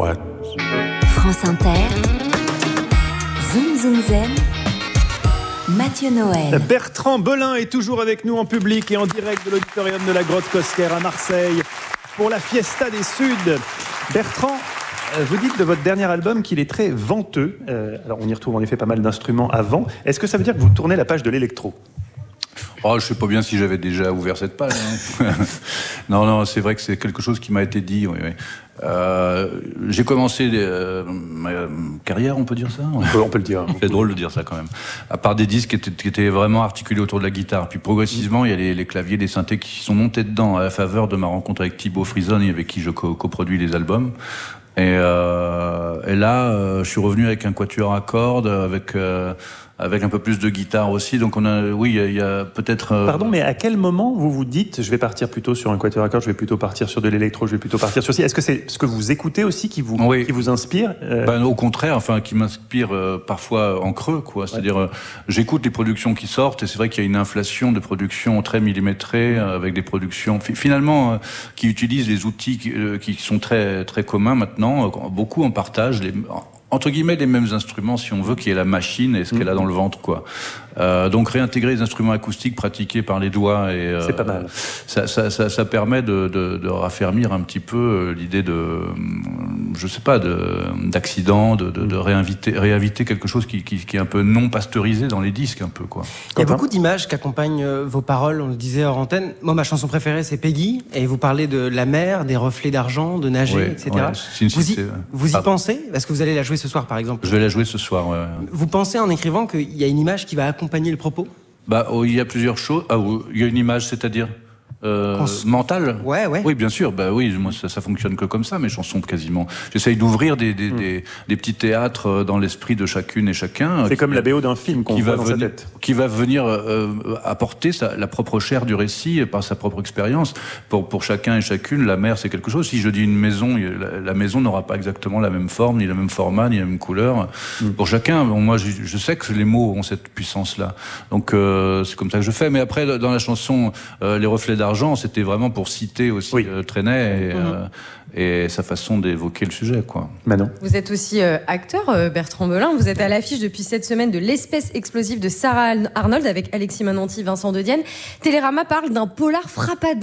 what? France Inter, Zoom Zoom Zen, Mathieu Noël. Bertrand Belin est toujours avec nous en public et en direct de l'auditorium de la Grotte Cosquer à Marseille pour la Fiesta des Suds. Bertrand, vous dites de votre dernier album qu'il est très venteux. Alors on y retrouve en effet pas mal d'instruments avant. Est-ce que ça veut dire que vous tournez la page de l'électro ? Oh, je sais pas bien si j'avais déjà ouvert cette page. Hein. Non, c'est vrai que c'est quelque chose qui m'a été dit. Oui. J'ai commencé ma carrière, on peut dire ça. On peut le dire. C'est drôle de dire ça quand même. À part des disques qui étaient vraiment articulés autour de la guitare. Puis progressivement, il y a les claviers, les synthés qui sont montés dedans à la faveur de ma rencontre avec Thibaut Frisoni, avec qui je coproduis les albums. Et là, je suis revenu avec un quatuor à cordes, avec un peu plus de guitare aussi. Donc il y a peut-être... Pardon, mais à quel moment vous vous dites je vais partir plutôt sur un quatuor à cordes, je vais plutôt partir sur de l'électro, je vais plutôt partir sur... Est-ce que c'est ce que vous écoutez aussi qui vous inspire Au contraire, qui m'inspire parfois en creux, quoi. C'est-à-dire, j'écoute les productions qui sortent et c'est vrai qu'il y a une inflation de production très millimétrée, avec des productions finalement qui utilisent les outils qui sont très, très communs maintenant. Beaucoup en partagent entre guillemets les mêmes instruments si on veut, qui est la machine et ce qu'elle a dans le ventre, quoi. Donc réintégrer les instruments acoustiques pratiqués par les doigts et c'est pas mal. Ça permet de raffermir un petit peu l'idée d'accident, de réinviter quelque chose qui est un peu non pasteurisé dans les disques, un peu, quoi. Il y a beaucoup d'images qui accompagnent vos paroles, on le disait hors antenne. Moi, ma chanson préférée, c'est Peggy, et vous parlez de la mer, des reflets d'argent, de nager, etc. Vous y pensez ? Est-ce que vous allez la jouer ce soir, par exemple ? Je vais la jouer ce soir, ouais. Vous pensez en écrivant qu'il y a une image qui va accompagner le propos ? Il y a plusieurs choses. Il y a une image, c'est-à-dire mentale. Ouais. Oui, bien sûr. Moi, ça fonctionne que comme ça, mes chansons, quasiment. J'essaye d'ouvrir des petits théâtres dans l'esprit de chacune et chacun. C'est comme la BO d'un film qu'on voit dans sa tête. Qui va venir apporter la propre chair du récit par sa propre expérience. Pour chacun et chacune, la mer, c'est quelque chose. Si je dis une maison, la maison n'aura pas exactement la même forme, ni le même format, ni la même couleur. Pour chacun, moi, je sais que les mots ont cette puissance-là. Donc, c'est comme ça que je fais. Mais après, dans la chanson Les reflets d'argent, c'était vraiment pour citer aussi Trenet et sa façon d'évoquer le sujet, quoi. Manon. Vous êtes aussi acteur, Bertrand Belin. Vous êtes à l'affiche depuis cette semaine de L'espèce explosive de Sarah Arnold avec Alexis Mananti, Vincent De Dienne. Télérama parle d'un polar frappadin.